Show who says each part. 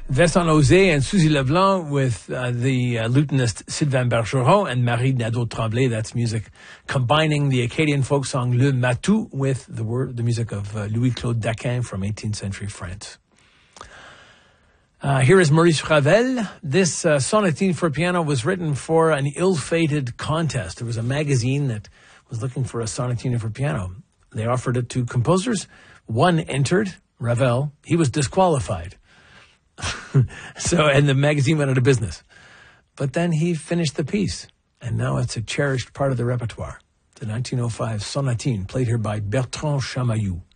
Speaker 1: Vincent Lauzé and Suzy Leblanc with the lutenist Sylvain Bergeron and Marie Nadeau-Tremblay. That's music combining the Acadian folk song Le Matou with the music of Louis-Claude Daquin from 18th century France. Here is Maurice Ravel. This sonatine for piano was written for an ill-fated contest. There was a magazine that was looking for a sonatine for piano. They offered it to composers. One entered, Ravel. He was disqualified. And the magazine went out of business. But then he finished the piece, and now it's a cherished part of the repertoire. The 1905 sonatine, played here by Bertrand Chamayou.